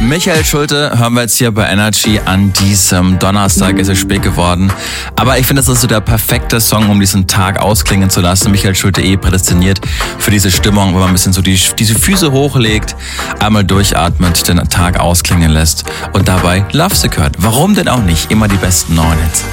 Michael Schulte hören wir jetzt hier bei Energy an diesem Donnerstag. Es ist spät geworden. Aber ich finde, das ist so der perfekte Song, um diesen Tag ausklingen zu lassen. Michael Schulte prädestiniert für diese Stimmung, wo man ein bisschen so diese Füße hochlegt, einmal durchatmet, den Tag ausklingen lässt und dabei Lovesick hört. Warum denn auch nicht? Immer die besten neuen Hits.